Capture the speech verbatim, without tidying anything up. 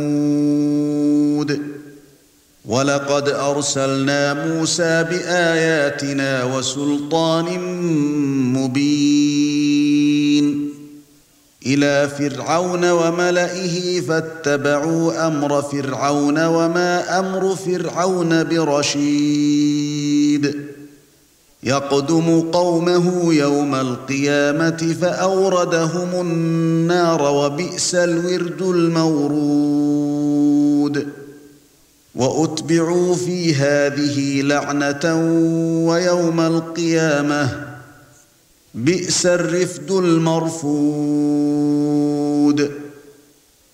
وَلَقَدْ أَرْسَلْنَا مُوسَى بِآيَاتِنَا وَسُلْطَانٍ مُبِينٍ إِلَى فِرْعَوْنَ وَمَلَئِهِ فَاتَّبَعُوا أَمْرَ فِرْعَوْنَ وَمَا أَمْرُ فِرْعَوْنَ بِرَشِيدٍ يَقْدُمُ قَوْمَهُ يَوْمَ الْقِيَامَةِ فَأَوْرَدَهُمُ النَّارَ وَبِئْسَ الْوِرْدُ الْمَوْرُودُ وَأُتْبِعُوا فِي هَذِهِ لَعْنَةً وَيَوْمَ الْقِيَامَةِ بِئْسَ الرِّفْدُ الْمَرْفُودُ